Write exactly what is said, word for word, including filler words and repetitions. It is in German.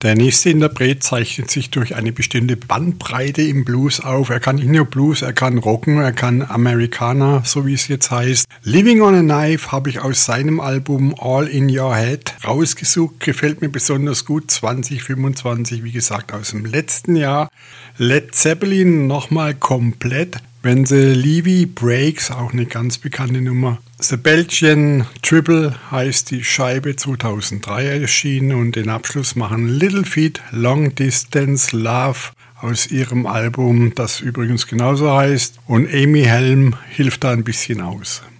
Der nächste Interpret zeichnet sich durch eine bestimmte Bandbreite im Blues auf. Er kann nicht nur Blues, er kann Rocken, er kann Americana, so wie es jetzt heißt. Living on a Knife habe ich aus seinem Album All in Your Head rausgesucht. Gefällt mir besonders gut. zwanzig fünfundzwanzig, wie gesagt, aus dem letzten Jahr. Led Zeppelin nochmal komplett. When the Levy Breaks, auch eine ganz bekannte Nummer. The Belgian Triple heißt die Scheibe, zweitausenddrei erschienen, und den Abschluss machen Little Feat Long Distance Love aus ihrem Album, das übrigens genauso heißt, und Amy Helm hilft da ein bisschen aus.